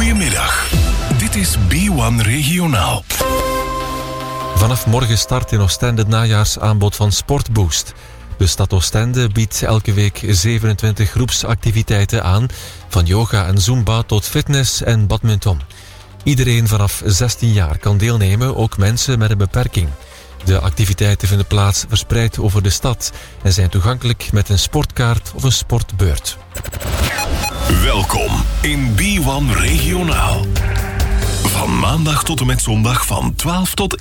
Goedemiddag. Dit is B1 Regionaal. Vanaf morgen start in Oostende het najaarsaanbod van Sportboost. De stad Oostende biedt elke week 27 groepsactiviteiten aan, van yoga en zumba tot fitness en badminton. Iedereen vanaf 16 jaar kan deelnemen, ook mensen met een beperking. De activiteiten vinden plaats verspreid over de stad en zijn toegankelijk met een sportkaart of een sportbeurt. Welkom in B1 Regionaal. Van maandag tot en met zondag van 12 tot